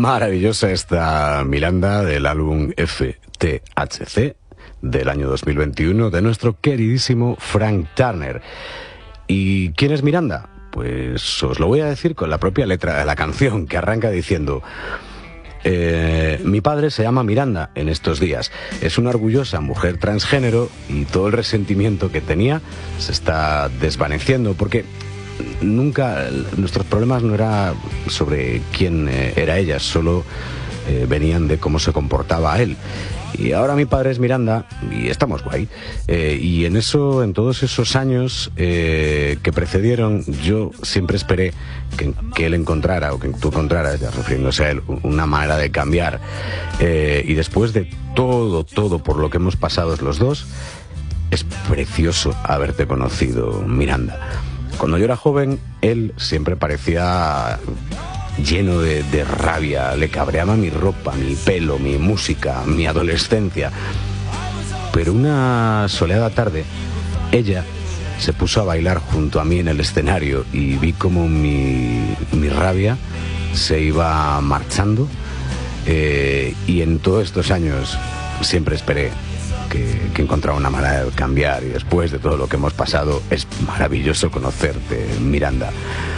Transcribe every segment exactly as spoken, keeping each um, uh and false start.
Maravillosa esta Miranda del álbum F T H C del año dos mil veintiuno de nuestro queridísimo Frank Turner. ¿Y quién es Miranda? Pues os lo voy a decir con la propia letra de la canción, que arranca diciendo: eh, mi padre se llama Miranda en estos días. Es una orgullosa mujer transgénero y todo el resentimiento que tenía se está desvaneciendo porque nunca, nuestros problemas no eran sobre quién eh, era ella, solo eh, venían de cómo se comportaba él. Y ahora mi padre es Miranda y estamos guay. Eh, y en eso, en todos esos años eh, que precedieron, yo siempre esperé que, que él encontrara, o que tú encontraras, ya refiriéndose a él, una manera de cambiar. Eh, y después de todo, todo por lo que hemos pasado los dos, es precioso haberte conocido, Miranda. Cuando yo era joven, él siempre parecía lleno de, de rabia, le cabreaba mi ropa, mi pelo, mi música, mi adolescencia. Pero una soleada tarde, ella se puso a bailar junto a mí en el escenario y vi como mi, mi rabia se iba marchando. Eh, y en todos estos años siempre esperé que, que encontrara una manera de cambiar, y después de todo lo que hemos pasado es maravilloso conocerte, Miranda.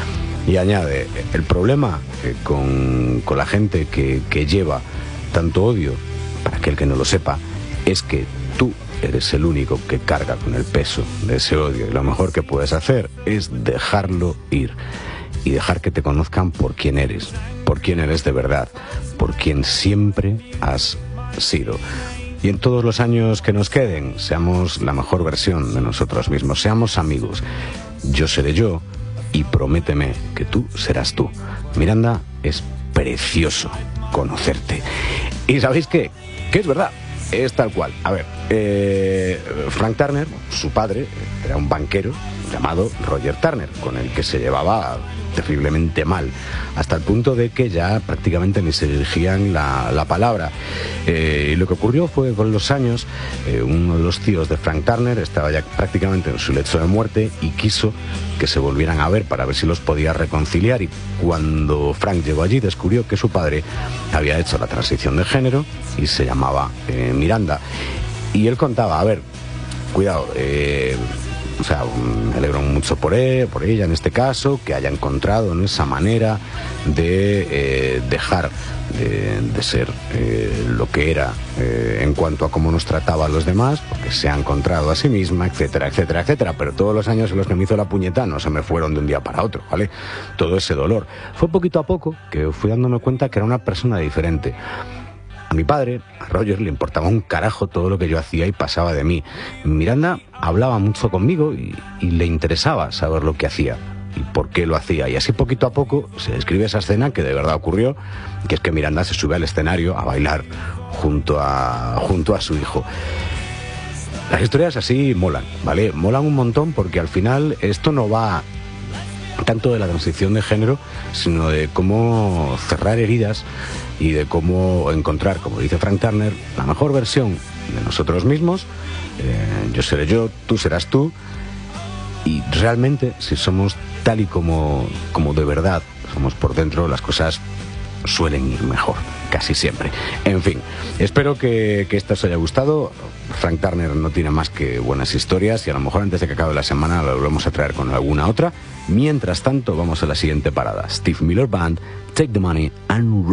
Y añade, el problema eh, con, con la gente que, que lleva tanto odio, para aquel que no lo sepa, es que tú eres el único que carga con el peso de ese odio, y lo mejor que puedes hacer es dejarlo ir y dejar que te conozcan por quién eres, por quién eres de verdad, por quien siempre has sido. Y en todos los años que nos queden, seamos la mejor versión de nosotros mismos, seamos amigos. Yo seré yo y prométeme que tú serás tú. Miranda, es precioso conocerte. ¿Y sabéis qué? Que es verdad, es tal cual. A ver, eh, Frank Turner, su padre, era un banquero llamado Roger Turner, con el que se llevaba terriblemente mal, hasta el punto de que ya prácticamente ni se dirigían la, la palabra. Eh, y lo que ocurrió fue que con los años, eh, uno de los tíos de Frank Turner estaba ya prácticamente en su lecho de muerte y quiso que se volvieran a ver para ver si los podía reconciliar, y cuando Frank llegó allí descubrió que su padre había hecho la transición de género y se llamaba eh, Miranda. Y él contaba, a ver, cuidado, eh, o sea, me alegro mucho por él, por ella en este caso, que haya encontrado, ¿no?, esa manera de eh, dejar de, de ser eh, lo que era eh, en cuanto a cómo nos trataba a los demás, porque se ha encontrado a sí misma, etcétera, etcétera, etcétera. Pero todos los años en los que me hizo la puñeta no se me fueron de un día para otro, ¿vale? Todo ese dolor. Fue poquito a poco que fui dándome cuenta que era una persona diferente. A mi padre, a Roger, le importaba un carajo todo lo que yo hacía y pasaba de mí. Miranda hablaba mucho conmigo y, y le interesaba saber lo que hacía y por qué lo hacía. Y así poquito a poco se describe esa escena que de verdad ocurrió, que es que Miranda se sube al escenario a bailar junto a, junto a su hijo. Las historias así molan, ¿vale? Molan un montón porque al final esto no va tanto de la transición de género, sino de cómo cerrar heridas y de cómo encontrar, como dice Frank Turner, la mejor versión de nosotros mismos. Eh, yo seré yo, tú serás tú, y realmente si somos tal y como, como de verdad somos por dentro, las cosas suelen ir mejor, casi siempre. En fin, espero que, que esto os haya gustado. Frank Turner no tiene más que buenas historias y a lo mejor antes de que acabe la semana lo volvemos a traer con alguna otra. Mientras tanto, vamos a la siguiente parada. Steve Miller Band, Take the Money and